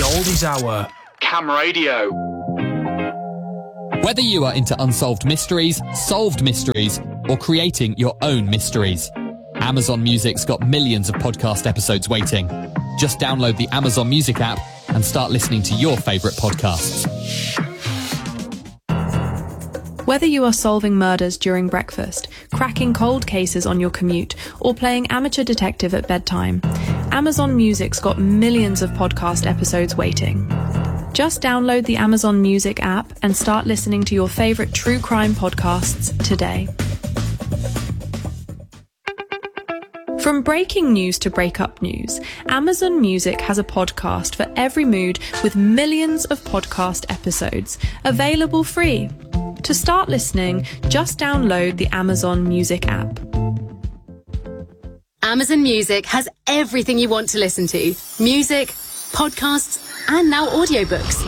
Oldies Hour. Cam Radio. Whether you are into unsolved mysteries, solved mysteries, or creating your own mysteries, Amazon Music's got millions of podcast episodes waiting. Just download the Amazon Music app and start listening to your favourite podcasts. Whether you are solving murders during breakfast, cracking cold cases on your commute, or playing amateur detective at bedtime, Amazon Music's got millions of podcast episodes waiting. Just download the Amazon Music app and start listening to your favourite true crime podcasts today. From breaking news to breakup news, Amazon Music has a podcast for every mood with millions of podcast episodes, available free. To start listening, just download the Amazon Music app. Amazon Music has everything you want to listen to. Music, podcasts, and now audiobooks.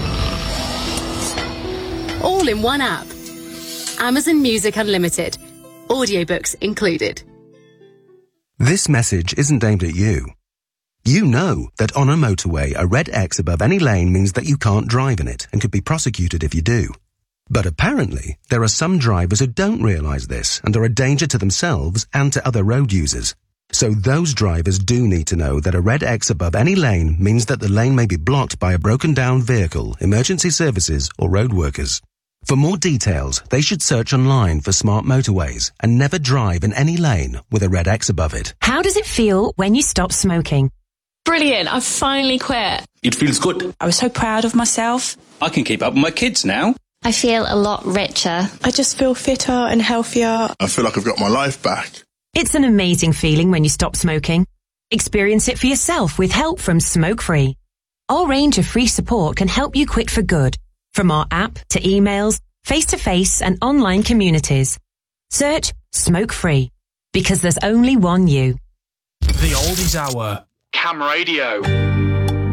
All in one app. Amazon Music Unlimited. Audiobooks included. This message isn't aimed at you. You know that on a motorway, a red X above any lane means that you can't drive in it and could be prosecuted if you do. But apparently, there are some drivers who don't realise this and are a danger to themselves and to other road users. So those drivers do need to know that a red X above any lane means that the lane may be blocked by a broken down vehicle, emergency services or road workers. For more details, they should search online for smart motorways and never drive in any lane with a red X above it. How does it feel when you stop smoking? Brilliant, I've finally quit. It feels good. I was so proud of myself. I can keep up with my kids now. I feel a lot richer. I just feel fitter and healthier. I feel like I've got my life back. It's an amazing feeling when you stop smoking. Experience it for yourself with help from Smoke Free. Our range of free support can help you quit for good. From our app to emails, face-to-face and online communities. Search Smoke Free, because there's only one you. The Oldies Hour. Cam Radio.